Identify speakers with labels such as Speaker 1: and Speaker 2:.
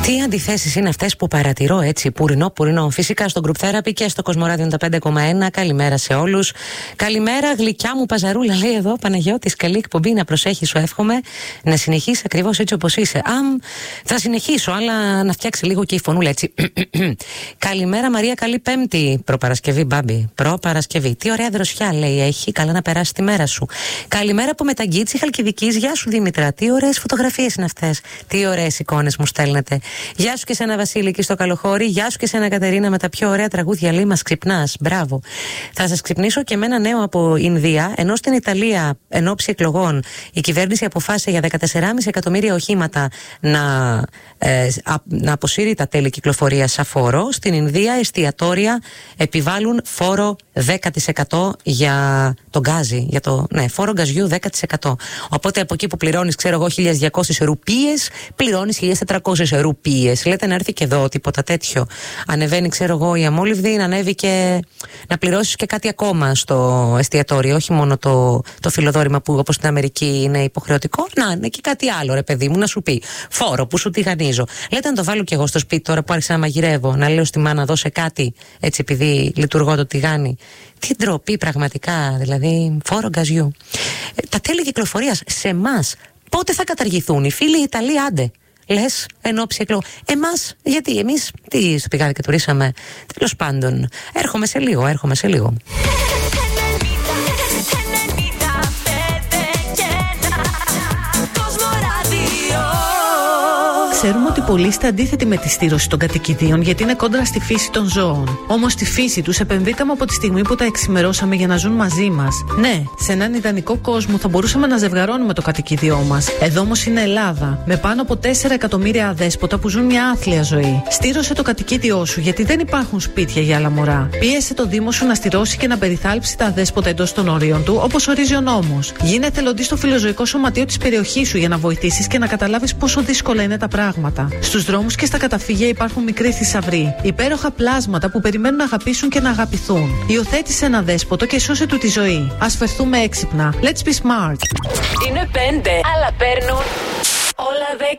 Speaker 1: Τι αντιθέσεις είναι αυτές που παρατηρώ έτσι πουρινό. Φυσικά στο Group Therapy και στο Κοσμοράδιο 5,1. Καλημέρα σε όλους. Καλημέρα, γλυκιά μου Παζαρούλα, λέει εδώ Παναγιώτης. Καλή εκπομπή, να προσέχεις, σου εύχομαι. Να συνεχίσεις ακριβώς έτσι όπως είσαι. Θα συνεχίσω, αλλά να φτιάξει λίγο και η φωνούλα έτσι. Καλημέρα Μαρία, καλή Πέμπτη. Προπαρασκευή, Μπάμπη. Προπαρασκευή. Τι ωραία δροσιά, λέει, έχει. Καλά να περάσει τη μέρα σου. Καλημέρα από Μεταγκίτσι Χαλκιδικής. Γεια σου Δήμητρα. Τι ωραίες φωτογραφίες είναι αυτές. Τι ωραίες εικόνες μου στέλνετε. Γεια σου και σένα Βασίλη εκεί στο Καλοχώρι. Γεια σου και σένα Κατερίνα με τα πιο ωραία τραγούδια. Λέει μας ξυπνάς. Μπράβο. Θα σας ξυπνήσω και με ένα νέο από Ινδία. Ενώ στην Ιταλία εν ώψη εκλογών η κυβέρνηση αποφάσισε για 14,5 εκατομμύρια οχήματα να αποσύρει τα τέλη κυκλοφορίας σαν φόρο. Στην Ινδία εστιατόρια επιβάλλουν φόρο 10% για το γκάζι. Φόρο γκαζιού 10%. Οπότε από εκεί που πληρώνεις, ξέρω εγώ, 1.200 ρουπίες, πληρώνεις 1.400 ρουπίες. Λέτε να έρθει και εδώ τίποτα τέτοιο. Ανεβαίνει, ξέρω εγώ, η αμόλυβδη, να ανέβει και να πληρώσεις και κάτι ακόμα στο εστιατόριο. Όχι μόνο το φιλοδόρημα που όπως στην Αμερική είναι υποχρεωτικό. Να είναι και κάτι άλλο, ρε παιδί μου, να σου πει. Φόρο που σου τηγανίζω. Λέτε να το βάλω κι εγώ στο σπίτι τώρα που άρχισα να μαγειρεύω. Να λέω στη μάνα δώσε κάτι, έτσι επειδή λειτουργώ το τηγάνι. Τι ντροπή πραγματικά, δηλαδή φόρο γκαζιού. Τα τέλη κυκλοφορίας σε εμάς πότε θα καταργηθούν? Οι φίλοι Ιταλοί, άντε. Λες, εν ώψη εκλογών. Εμάς, γιατί εμείς τι στο πηγάδι και τουρίσαμε. Τέλος πάντων, έρχομαι σε λίγο.
Speaker 2: Ξέρουμε ότι πολλοί είστε αντίθετοι με τη στήρωση των κατοικιδίων γιατί είναι κόντρα στη φύση των ζώων. Όμως στη φύση τους επενδύκαμε από τη στιγμή που τα εξημερώσαμε για να ζουν μαζί μας. Ναι, σε έναν ιδανικό κόσμο θα μπορούσαμε να ζευγαρώνουμε το κατοικίδιό μας. Εδώ όμως είναι Ελλάδα, με πάνω από 4 εκατομμύρια αδέσποτα που ζουν μια άθλια ζωή. Στήρωσε το κατοικίδιό σου γιατί δεν υπάρχουν σπίτια για άλλα μωρά. Πίεσε το Δήμο σου να στηρώσει και να περιθάλψει τα αδέσποτα εντός των όριων του, όπως ορίζει ο νόμος. Γίνε εθελοντή στο φιλοζωικό σωματείο της περιοχής σου για να βοηθήσεις και να καταλάβεις πόσο δύσκολα είναι τα πράγματα. Στους δρόμους και στα καταφύγια υπάρχουν μικροί θησαυροί, υπέροχα πλάσματα που περιμένουν να αγαπήσουν και να αγαπηθούν. Υιοθέτησε ένα δέσποτο και σώσε του τη ζωή. Ας φερθούμε έξυπνα. Let's be smart.
Speaker 3: Είναι 5, αλλά παίρνουν όλα 10.